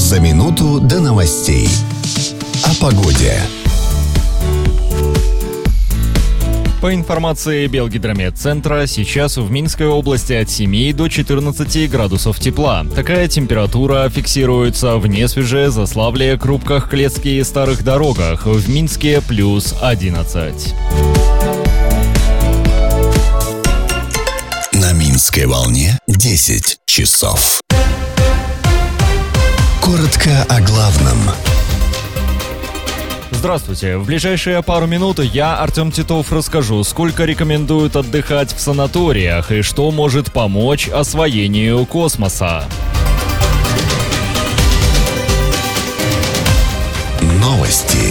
За минуту до новостей. О погоде. По информации Белгидрометцентра, сейчас в Минской области от 7 до 14 градусов тепла. Такая температура фиксируется в Несвеже, Заславле, Крупках, Клецке и Старых Дорогах. В Минске плюс 11. На Минской волне 10 часов. Коротко о главном. Здравствуйте. В ближайшие пару минут я, Артем Титов, расскажу, сколько рекомендуют отдыхать в санаториях и что может помочь освоению космоса. Новости.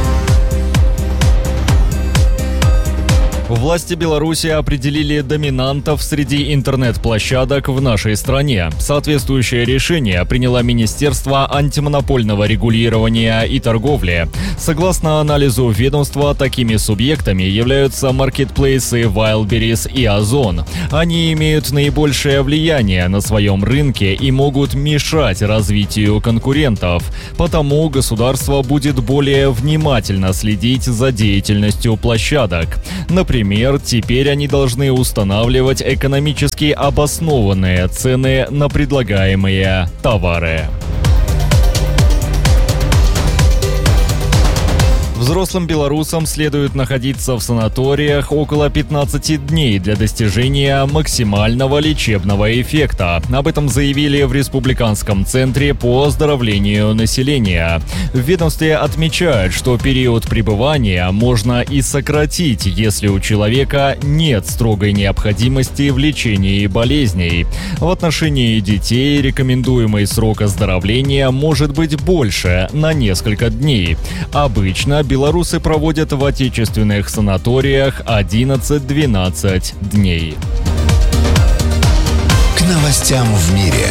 Власти Беларуси определили доминантов среди интернет-площадок в нашей стране. Соответствующее решение приняло Министерство антимонопольного регулирования и торговли. Согласно анализу ведомства, такими субъектами являются маркетплейсы Wildberries и Озон. Они имеют наибольшее влияние на своем рынке и могут мешать развитию конкурентов. Потому государство будет более внимательно следить за деятельностью площадок. Например, теперь они должны устанавливать экономически обоснованные цены на предлагаемые товары. Взрослым белорусам следует находиться в санаториях около 15 дней для достижения максимального лечебного эффекта. Об этом заявили в Республиканском центре по оздоровлению населения. В ведомстве отмечают, что период пребывания можно и сократить, если у человека нет строгой необходимости в лечении болезней. В отношении детей рекомендуемый срок оздоровления может быть больше, на несколько дней. Обычно белорусы проводят в отечественных санаториях 11-12 дней. К новостям в мире.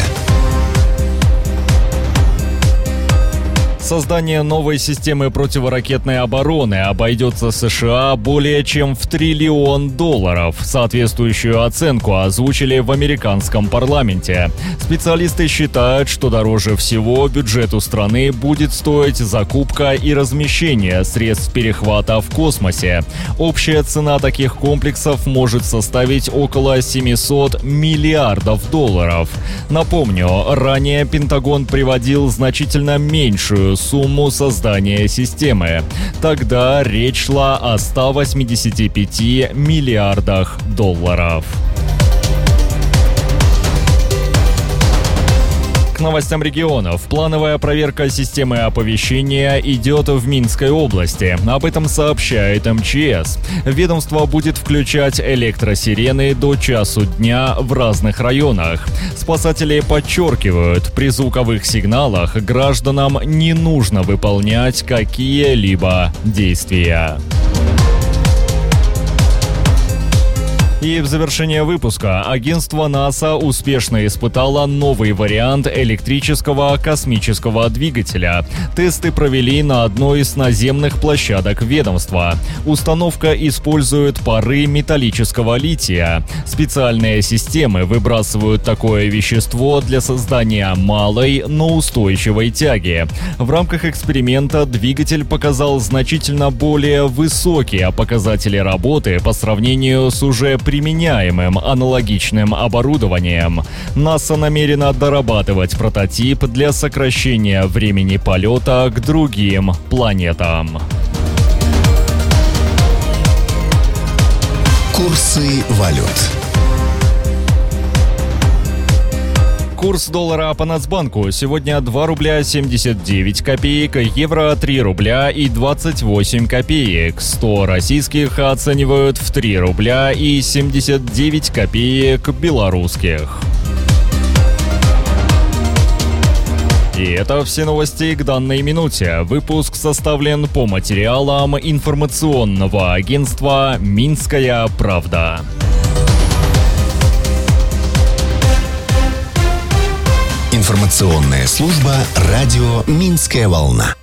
Создание новой системы противоракетной обороны обойдется США более чем в $1 триллион. Соответствующую оценку озвучили в американском парламенте. Специалисты считают, что дороже всего бюджету страны будет стоить закупка и размещение средств перехвата в космосе. Общая цена таких комплексов может составить около $700 миллиардов. Напомню, ранее Пентагон приводил значительно меньшую сумму создания системы. Тогда речь шла о $185 миллиардах. К новостям регионов. Плановая проверка системы оповещения идет в Минской области. Об этом сообщает МЧС. Ведомство будет включать электросирены до часу дня в разных районах. Спасатели подчеркивают, при звуковых сигналах гражданам не нужно выполнять какие-либо действия. И в завершение выпуска агентство НАСА успешно испытало новый вариант электрического космического двигателя. Тесты провели на одной из наземных площадок ведомства. Установка использует пары металлического лития. Специальные системы выбрасывают такое вещество для создания малой, но устойчивой тяги. В рамках эксперимента двигатель показал значительно более высокие показатели работы по сравнению с уже применяемым аналогичным оборудованием. НАСА намерена дорабатывать прототип для сокращения времени полета к другим планетам. Курсы валют. Курс доллара по Нацбанку сегодня 2 рубля 79 копеек, евро 3 рубля и 28 копеек. 100 российских оценивают в 3 рубля и 79 копеек белорусских. И это все новости к данной минуте. Выпуск составлен по материалам информационного агентства «Минская правда». Информационная служба радио «Минская волна».